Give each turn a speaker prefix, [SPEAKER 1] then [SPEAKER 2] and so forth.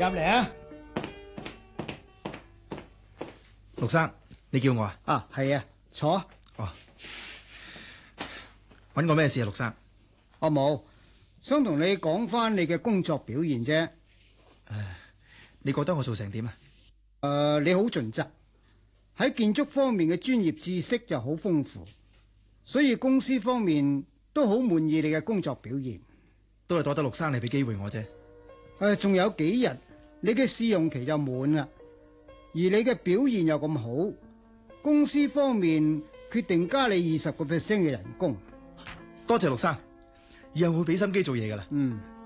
[SPEAKER 1] 嚟啊！
[SPEAKER 2] 陸生，你叫我啊？
[SPEAKER 1] 啊，係啊，坐。
[SPEAKER 2] 哦，揾我咩事啊，陸生？
[SPEAKER 1] 我冇，想同你講翻你嘅工作表現啫。
[SPEAKER 2] 你覺得我做成點啊？
[SPEAKER 1] 你好盡責，喺建築方面嘅專業知識又好豐富，所以公司方面都好滿意你嘅工作表現。
[SPEAKER 2] 都係多得陸生你俾機會我啫。
[SPEAKER 1] 仲有幾日你嘅試用期就滿啦，而你嘅表現又咁好，公司方面決定加你20%嘅人工。
[SPEAKER 2] 多謝陸生，以後會俾心機做嘢噶啦。